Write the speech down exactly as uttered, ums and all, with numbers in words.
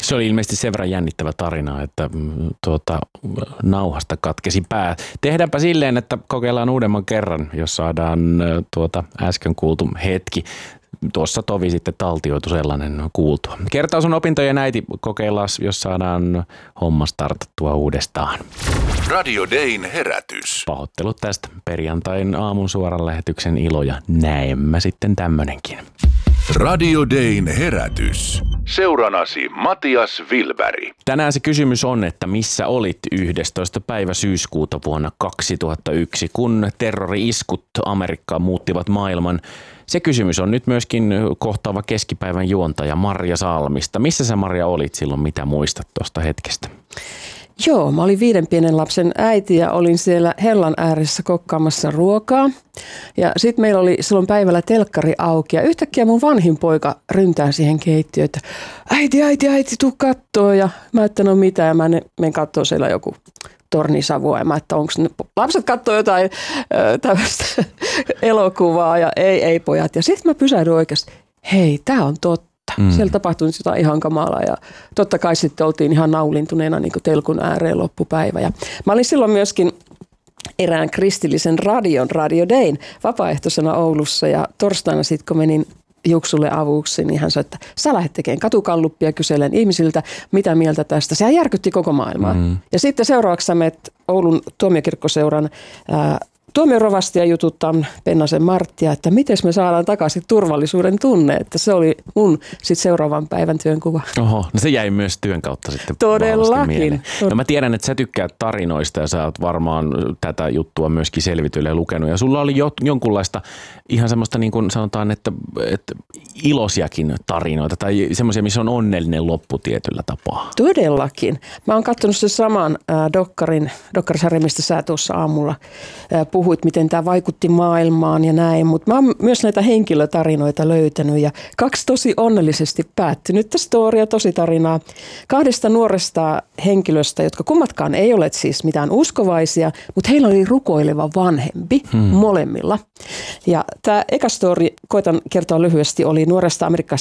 Se oli ilmeisesti sen verran jännittävä tarina, että tuota, nauhasta katkesi pää. Tehdäänpä silleen, että kokeillaan uudemman kerran, jos saadaan tuota äsken kuultu hetki. Tuossa tovi sitten taltioitu sellainen kuultua. Kertaus on opintojen äiti. Kokeillaan, jos saadaan homma startattua uudestaan. Radio Dayn herätys. Pahoittelut tästä perjantain aamun suoran lähetyksen iloja. Näemmä sitten tämmönenkin. Radio Dayn herätys. Seuranasi Matias Wilberg. Tänään se kysymys on, että missä olit yhdestoista päivä syyskuuta vuonna kaksituhattayksi, kun terrori-iskut Amerikkaan muuttivat maailman. Se kysymys on nyt myöskin kohtaava keskipäivän juontaja Marja Salmista. Missä sä, Marja, olit silloin? Mitä muistat tuosta hetkestä? Joo, mä olin viiden pienen lapsen äiti ja olin siellä hellan ääressä kokkaamassa ruokaa. Ja sitten meillä oli silloin päivällä telkkari auki ja yhtäkkiä mun vanhin poika ryntää siihen keittiöön, että äiti, äiti, äiti, tuu kattoo. Ja mä että no mitä, ja mä menen kattoo siellä joku tornisavua ja mä että onko ne lapset kattoo jotain tämmöistä elokuvaa ja ei, ei pojat. Ja sitten mä pysähdyin oikeasti, hei, tää on totta. Mm. Siellä tapahtui jotain ihan kamalaa ja totta kai sitten oltiin ihan naulintuneena niin kuin telkun ääreen loppupäivä. Ja mä olin silloin myöskin erään kristillisen radion, Radio Dayn, vapaaehtoisena Oulussa ja torstaina sitten kun menin Juksulle avuksi, niin hän sanoi, että sä lähdet tekemään katukalluppia, kyselen ihmisiltä, mitä mieltä tästä. Sehän järkytti koko maailmaa. Mm. Ja sitten seuraavaksi sä menet Oulun tuomiokirkkoseuran ää, tuomiorovastia jututtaa Pennasen Marttia, että miten me saadaan takaisin turvallisuuden tunne, että se oli mun sit seuraavan päivän työnkuva. Oho, no se jäi myös työn kautta sitten todellakin. No mä tiedän, että sä tykkäät tarinoista ja sä oot varmaan tätä juttua myöskin selvitylle ja lukenut ja sulla oli jo, jonkunlaista ihan semmoista niin kuin sanotaan, että, että ilosiakin tarinoita tai semmoisia, missä on onnellinen loppu tietyllä tapaa. Todellakin. Mä oon katsonut sen saman äh, dokkarin, dokkarisarja, mistä sä tuossa aamulla äh, puhuit, miten tämä vaikutti maailmaan ja näin, mutta mä oon myös näitä henkilötarinoita löytänyt ja kaksi tosi onnellisesti päättynyttä storia, tosi tarinaa kahdesta nuoresta henkilöstä, jotka kummatkaan ei ole siis mitään uskovaisia, mutta heillä oli rukoileva vanhempi hmm. molemmilla. Ja tämä eka story, koitan kertoa lyhyesti, oli nuoresta amerikkalaisesta